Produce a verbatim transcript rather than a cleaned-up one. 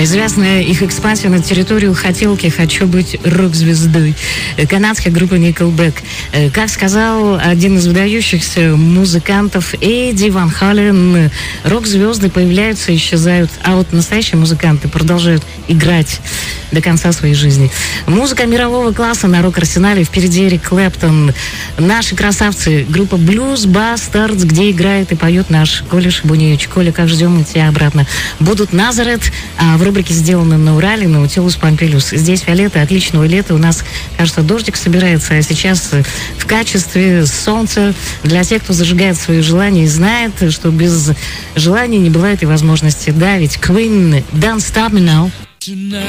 Известная их экспансия на территорию хотелки «Хочу быть рок-звездой». Канадская группа Nickelback. Как сказал один из выдающихся музыкантов Эдди Ван Хален, рок-звезды появляются и исчезают, а вот настоящие музыканты продолжают играть до конца своей жизни. Музыка мирового класса на рок-арсенале. Впереди Эрик Клэптон. Наши красавцы. Группа Blues Bastards, где играет и поет наш Коля Шибуневич. Коля, как ждем мы тебя обратно. Будут Назарет, а в рубрике «Сделано на Урале» Наутилус Помпилиус. Здесь Виолетта, отличного лета. У нас, кажется, дождик собирается, а сейчас в качестве солнца для тех, кто зажигает свои желания и знает, что без желания не бывает и возможности. Да, ведь Queen, Don't Stop Me Now.